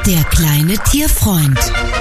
Der kleine Tierfreund.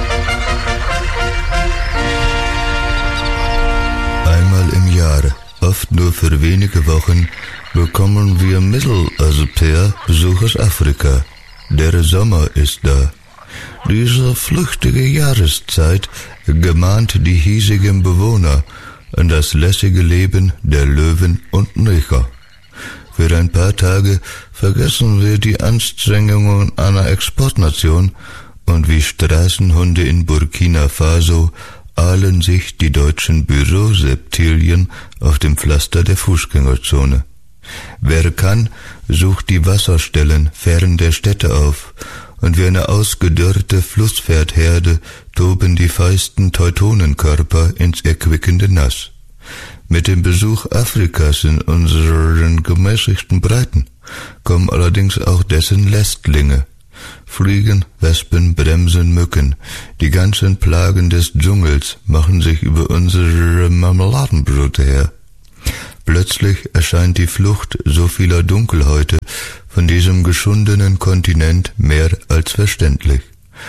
Einmal im Jahr, oft nur für wenige Wochen, bekommen wir Mitteleuropäer Besuch aus Afrika. Der Sommer ist da. Diese flüchtige Jahreszeit gemahnt die hiesigen Bewohner an das lässige Leben der Löwen und Neger. Für ein paar Tage vergessen wir die Anstrengungen einer Exportnation und wie Straßenhunde in Burkina Faso ahlen sich die deutschen Büroseptilien auf dem Pflaster der Fußgängerzone. Wer kann, sucht die Wasserstellen fern der Städte auf, und wie eine ausgedörrte Flusspferdherde toben die feisten Teutonenkörper ins erquickende Nass. Mit dem Besuch Afrikas in unseren gemäßigten Breiten kommen allerdings auch dessen Lästlinge. Fliegen, Wespen, Bremsen, Mücken, die ganzen Plagen des Dschungels machen sich über unsere Marmeladenbrote her. Plötzlich erscheint die Flucht so vieler Dunkelhäute von diesem geschundenen Kontinent mehr als verständlich.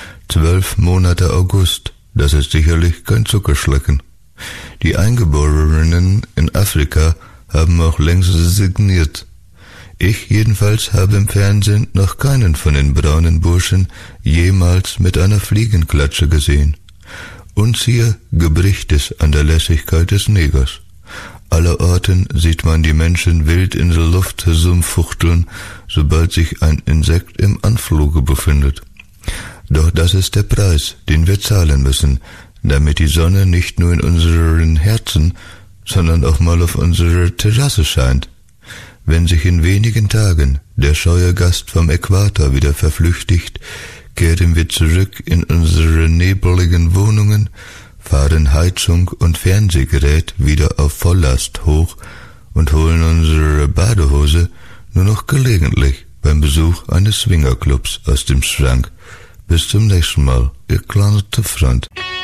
12 Monate August, das ist sicherlich kein Zuckerschlecken. Die Eingeborenen in Afrika haben auch längst resigniert. Ich jedenfalls habe im Fernsehen noch keinen von den braunen Burschen jemals mit einer Fliegenklatsche gesehen. Uns hier gebricht es an der Lässigkeit des Negers. Allerorten sieht man die Menschen wild in der Luft herumfuchteln, sobald sich ein Insekt im Anfluge befindet. Doch das ist der Preis, den wir zahlen müssen, damit die Sonne nicht nur in unseren Herzen, sondern auch mal auf unserer Terrasse scheint. Wenn sich in wenigen Tagen der scheue Gast vom Äquator wieder verflüchtigt, kehren wir zurück in unsere nebeligen Wohnungen, fahren Heizung und Fernsehgerät wieder auf Volllast hoch und holen unsere Badehose nur noch gelegentlich beim Besuch eines Swingerclubs aus dem Schrank. Bis zum nächsten Mal, ihr kleiner Tierfreund.